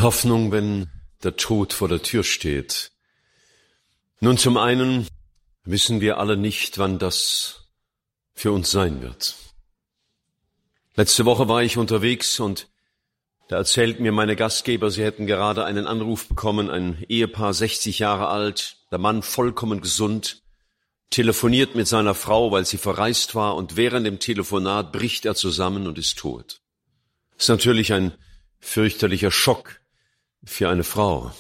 Hoffnung, wenn der Tod vor der Tür steht. Nun, zum einen wissen wir alle nicht, wann das für uns sein wird. Letzte Woche war ich unterwegs und da erzählten mir meine Gastgeber, sie hätten gerade einen Anruf bekommen, ein Ehepaar, 60 Jahre alt, der Mann vollkommen gesund, telefoniert mit seiner Frau, weil sie verreist war, und während dem Telefonat bricht er zusammen und ist tot. Das ist natürlich ein fürchterlicher Schock für eine Frau.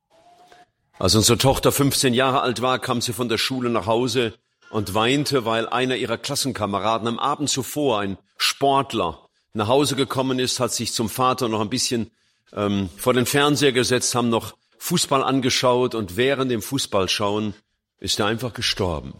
Als unsere Tochter 15 Jahre alt war, kam sie von der Schule nach Hause und weinte, weil einer ihrer Klassenkameraden am Abend zuvor, ein Sportler, nach Hause gekommen ist, hat sich zum Vater noch ein bisschen vor den Fernseher gesetzt, haben noch Fußball angeschaut, und während dem Fußballschauen ist er einfach gestorben.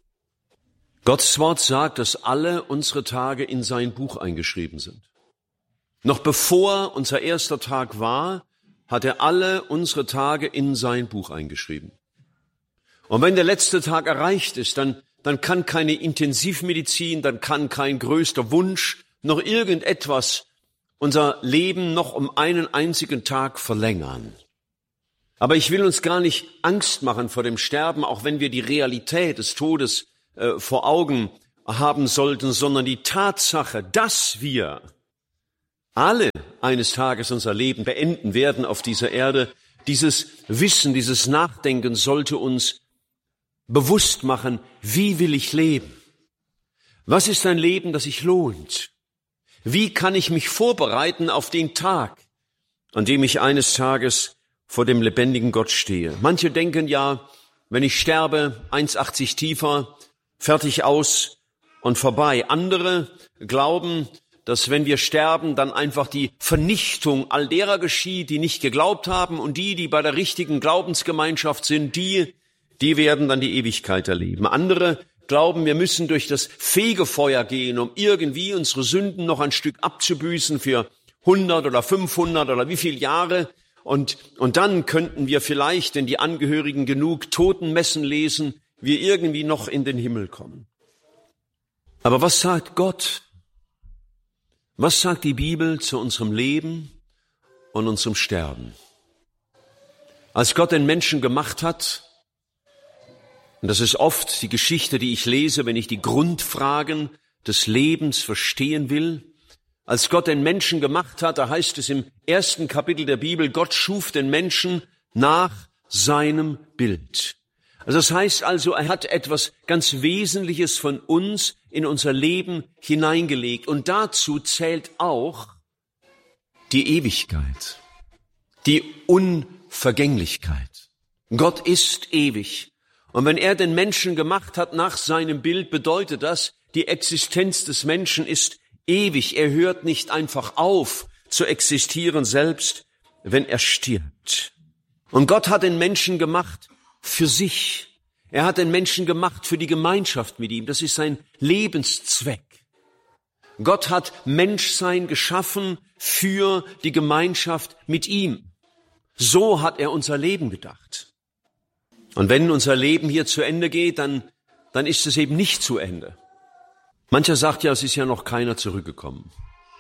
Gottes Wort sagt, dass alle unsere Tage in sein Buch eingeschrieben sind. Noch bevor unser erster Tag war, hat er alle unsere Tage in sein Buch eingeschrieben. Und wenn der letzte Tag erreicht ist, dann kann keine Intensivmedizin, dann kann kein größter Wunsch noch irgendetwas unser Leben noch um einen einzigen Tag verlängern. Aber ich will uns gar nicht Angst machen vor dem Sterben, auch wenn wir die Realität des Todes vor Augen haben sollten, sondern die Tatsache, dass wir alle eines Tages unser Leben beenden werden auf dieser Erde, dieses Wissen, dieses Nachdenken sollte uns bewusst machen, wie will ich leben? Was ist ein Leben, das sich lohnt? Wie kann ich mich vorbereiten auf den Tag, an dem ich eines Tages vor dem lebendigen Gott stehe? Manche denken ja, wenn ich sterbe, 1,80 tiefer, fertig aus und vorbei. Andere glauben, dass wenn wir sterben, dann einfach die Vernichtung all derer geschieht, die nicht geglaubt haben, und die bei der richtigen Glaubensgemeinschaft sind, die werden dann die Ewigkeit erleben. Andere glauben, wir müssen durch das Fegefeuer gehen, um irgendwie unsere Sünden noch ein Stück abzubüßen für 100 oder 500 oder wie viele Jahre. Und dann könnten wir vielleicht, wenn die Angehörigen genug Totenmessen lesen, wir irgendwie noch in den Himmel kommen. Aber was sagt Gott? Was sagt die Bibel zu unserem Leben und unserem Sterben? Als Gott den Menschen gemacht hat, und das ist oft die Geschichte, die ich lese, wenn ich die Grundfragen des Lebens verstehen will, als Gott den Menschen gemacht hat, da heißt es im 1. Kapitel der Bibel, Gott schuf den Menschen nach seinem Bild. Also das heißt also, er hat etwas ganz Wesentliches von uns in unser Leben hineingelegt. Und dazu zählt auch die Ewigkeit, die Unvergänglichkeit. Gott ist ewig. Und wenn er den Menschen gemacht hat nach seinem Bild, bedeutet das, die Existenz des Menschen ist ewig. Er hört nicht einfach auf zu existieren, selbst wenn er stirbt. Und Gott hat den Menschen gemacht für sich. Er hat den Menschen gemacht für die Gemeinschaft mit ihm. Das ist sein Lebenszweck. Gott hat Menschsein geschaffen für die Gemeinschaft mit ihm. So hat er unser Leben gedacht. Und wenn unser Leben hier zu Ende geht, dann ist es eben nicht zu Ende. Mancher sagt ja, es ist ja noch keiner zurückgekommen.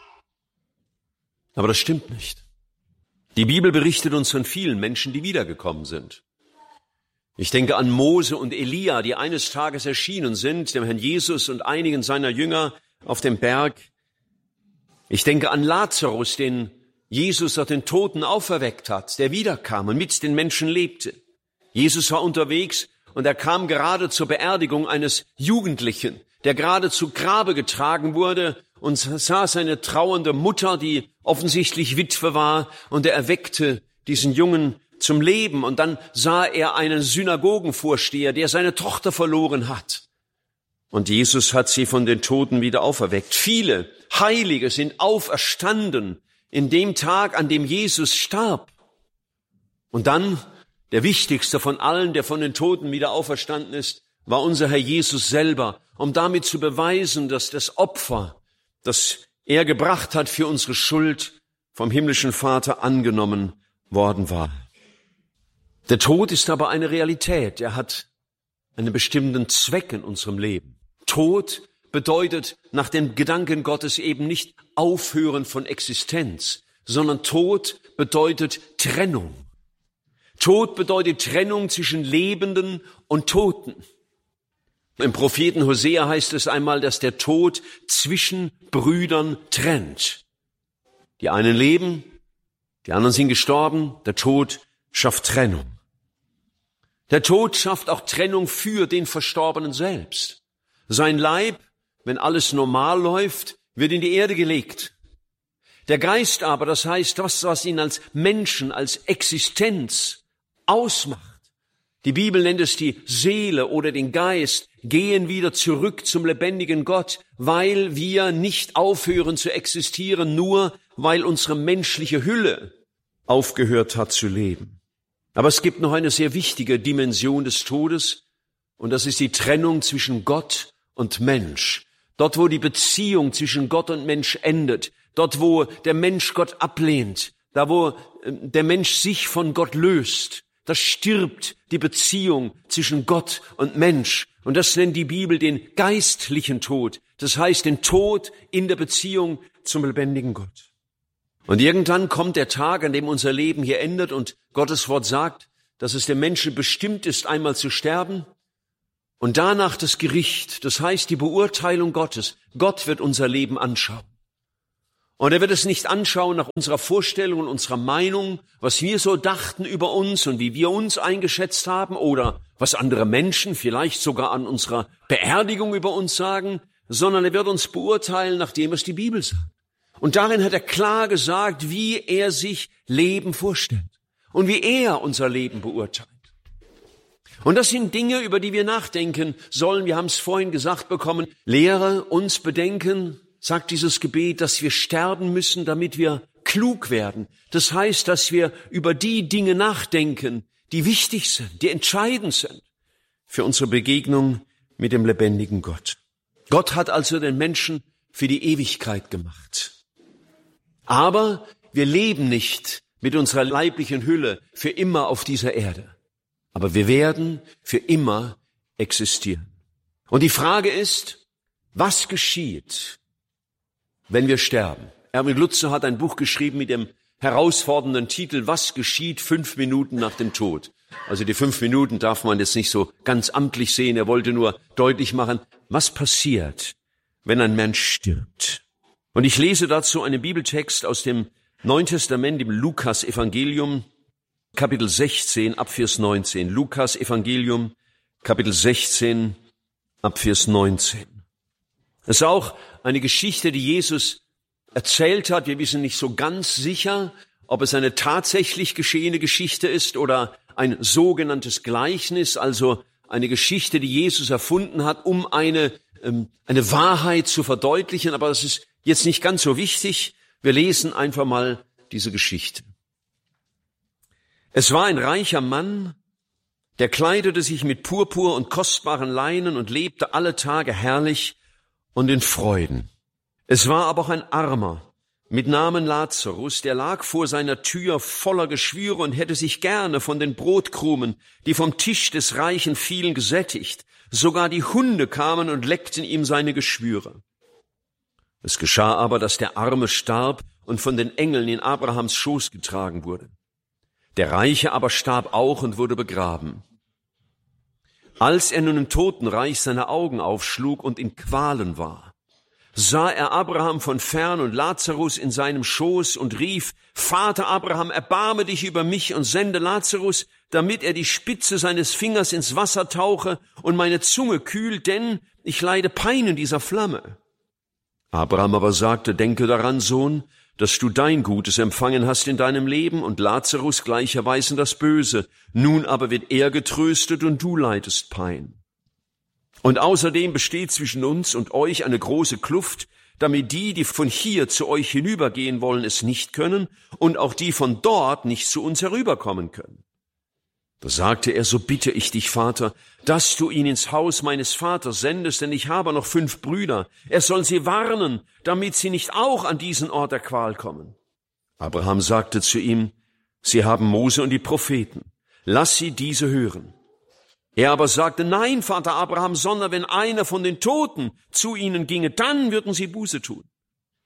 Aber das stimmt nicht. Die Bibel berichtet uns von vielen Menschen, die wiedergekommen sind. Ich denke an Mose und Elia, die eines Tages erschienen sind, dem Herrn Jesus und einigen seiner Jünger auf dem Berg. Ich denke an Lazarus, den Jesus aus den Toten auferweckt hat, der wiederkam und mit den Menschen lebte. Jesus war unterwegs und er kam gerade zur Beerdigung eines Jugendlichen, der gerade zu Grabe getragen wurde, und sah seine trauernde Mutter, die offensichtlich Witwe war, und er erweckte diesen Jungen zum Leben. Und dann sah er einen Synagogenvorsteher, der seine Tochter verloren hat. Und Jesus hat sie von den Toten wieder auferweckt. Viele Heilige sind auferstanden in dem Tag, an dem Jesus starb. Und dann, der wichtigste von allen, der von den Toten wieder auferstanden ist, war unser Herr Jesus selber, um damit zu beweisen, dass das Opfer, das er gebracht hat für unsere Schuld, vom himmlischen Vater angenommen worden war. Der Tod ist aber eine Realität. Er hat einen bestimmten Zweck in unserem Leben. Tod bedeutet nach dem Gedanken Gottes eben nicht Aufhören von Existenz, sondern Tod bedeutet Trennung. Tod bedeutet Trennung zwischen Lebenden und Toten. Im Propheten Hosea heißt es einmal, dass der Tod zwischen Brüdern trennt. Die einen leben, die anderen sind gestorben, der Tod schafft Trennung. Der Tod schafft auch Trennung für den Verstorbenen selbst. Sein Leib, wenn alles normal läuft, wird in die Erde gelegt. Der Geist aber, das heißt, das, was ihn als Menschen, als Existenz ausmacht, die Bibel nennt es die Seele oder den Geist, gehen wieder zurück zum lebendigen Gott, weil wir nicht aufhören zu existieren, nur weil unsere menschliche Hülle aufgehört hat zu leben. Aber es gibt noch eine sehr wichtige Dimension des Todes, und das ist die Trennung zwischen Gott und Mensch. Dort, wo die Beziehung zwischen Gott und Mensch endet, dort, wo der Mensch Gott ablehnt, da, wo der Mensch sich von Gott löst, da stirbt die Beziehung zwischen Gott und Mensch. Und das nennt die Bibel den geistlichen Tod. Das heißt den Tod in der Beziehung zum lebendigen Gott. Und irgendwann kommt der Tag, an dem unser Leben hier endet und Gottes Wort sagt, dass es dem Menschen bestimmt ist, einmal zu sterben und danach das Gericht, das heißt die Beurteilung Gottes. Gott wird unser Leben anschauen. Und er wird es nicht anschauen nach unserer Vorstellung und unserer Meinung, was wir so dachten über uns und wie wir uns eingeschätzt haben oder was andere Menschen vielleicht sogar an unserer Beerdigung über uns sagen, sondern er wird uns beurteilen, nachdem es die Bibel sagt. Und darin hat er klar gesagt, wie er sich Leben vorstellt und wie er unser Leben beurteilt. Und das sind Dinge, über die wir nachdenken sollen. Wir haben es vorhin gesagt bekommen. Lehre uns bedenken, sagt dieses Gebet, dass wir sterben müssen, damit wir klug werden. Das heißt, dass wir über die Dinge nachdenken, die wichtig sind, die entscheidend sind für unsere Begegnung mit dem lebendigen Gott. Gott hat also den Menschen für die Ewigkeit gemacht. Aber wir leben nicht mit unserer leiblichen Hülle für immer auf dieser Erde. Aber wir werden für immer existieren. Und die Frage ist, was geschieht, wenn wir sterben? Erwin Lutzer hat ein Buch geschrieben mit dem herausfordernden Titel, was geschieht 5 Minuten nach dem Tod? Also die 5 Minuten darf man jetzt nicht so ganz amtlich sehen. Er wollte nur deutlich machen, was passiert, wenn ein Mensch stirbt. Und ich lese dazu einen Bibeltext aus dem Neuen Testament im Lukas-Evangelium, Kapitel 16, ab Vers 19. Lukas-Evangelium, Kapitel 16, ab Vers 19. Es ist auch eine Geschichte, die Jesus erzählt hat. Wir wissen nicht so ganz sicher, ob es eine tatsächlich geschehene Geschichte ist oder ein sogenanntes Gleichnis, also eine Geschichte, die Jesus erfunden hat, um eine Wahrheit zu verdeutlichen. Aber das ist jetzt nicht ganz so wichtig. Wir lesen einfach mal diese Geschichte. Es war ein reicher Mann, der kleidete sich mit Purpur und kostbaren Leinen und lebte alle Tage herrlich und in Freuden. Es war aber auch ein Armer mit Namen Lazarus, der lag vor seiner Tür voller Geschwüre und hätte sich gerne von den Brotkrumen, die vom Tisch des Reichen fielen, gesättigt. Sogar die Hunde kamen und leckten ihm seine Geschwüre. Es geschah aber, dass der Arme starb und von den Engeln in Abrahams Schoß getragen wurde. Der Reiche aber starb auch und wurde begraben. Als er nun im Totenreich seine Augen aufschlug und in Qualen war, sah er Abraham von fern und Lazarus in seinem Schoß und rief, Vater Abraham, erbarme dich über mich und sende Lazarus, damit er die Spitze seines Fingers ins Wasser tauche und meine Zunge kühlt, denn ich leide Pein in dieser Flamme. Abraham aber sagte, denke daran, Sohn, dass du dein Gutes empfangen hast in deinem Leben und Lazarus gleicherweise das Böse. Nun aber wird er getröstet und du leidest Pein. Und außerdem besteht zwischen uns und euch eine große Kluft, damit die von hier zu euch hinübergehen wollen, es nicht können und auch die von dort nicht zu uns herüberkommen können. Da sagte er, so bitte ich dich, Vater, dass du ihn ins Haus meines Vaters sendest, denn ich habe noch 5 Brüder. Er soll sie warnen, damit sie nicht auch an diesen Ort der Qual kommen. Abraham sagte zu ihm, sie haben Mose und die Propheten. Lass sie diese hören. Er aber sagte, nein, Vater Abraham, sondern wenn einer von den Toten zu ihnen ginge, dann würden sie Buße tun.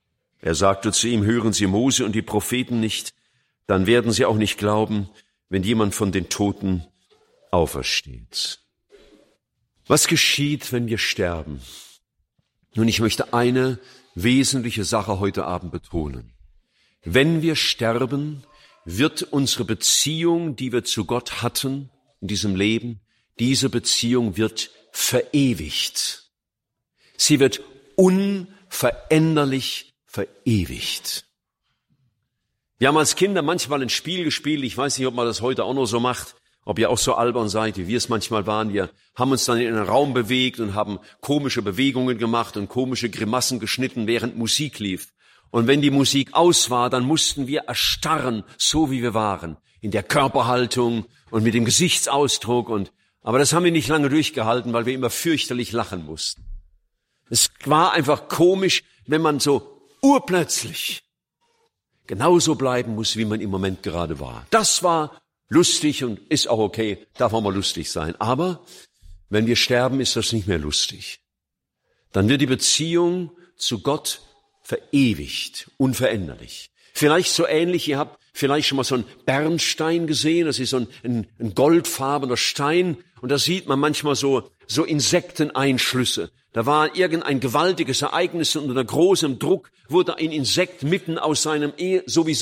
Er sagte zu ihm, hören Sie Mose und die Propheten nicht, dann werden Sie auch nicht glauben, wenn jemand von den Toten aufersteht. Was geschieht, wenn wir sterben? Nun, ich möchte eine wesentliche Sache heute Abend betonen. Wenn wir sterben, wird unsere Beziehung, die wir zu Gott hatten in diesem Leben, diese Beziehung wird verewigt. Sie wird unveränderlich verewigt. Wir haben als Kinder manchmal ein Spiel gespielt, ich weiß nicht, ob man das heute auch noch so macht, ob ihr auch so albern seid, wie wir es manchmal waren. Wir haben uns dann in einen Raum bewegt und haben komische Bewegungen gemacht und komische Grimassen geschnitten, während Musik lief. Und wenn die Musik aus war, dann mussten wir erstarren, so wie wir waren, in der Körperhaltung und mit dem Gesichtsausdruck. Aber das haben wir nicht lange durchgehalten, weil wir immer fürchterlich lachen mussten. Es war einfach komisch, wenn man so urplötzlich genauso bleiben muss, wie man im Moment gerade war. Das war lustig und ist auch okay, darf auch mal lustig sein. Aber wenn wir sterben, ist das nicht mehr lustig. Dann wird die Beziehung zu Gott verewigt, unveränderlich. Vielleicht so ähnlich, ihr habt vielleicht schon mal so einen Bernstein gesehen, das ist so ein goldfarbener Stein und da sieht man manchmal so Insekteneinschlüsse. Da war irgendein gewaltiges Ereignis und unter großem Druck wurde ein Insekt mitten aus seinem sowieso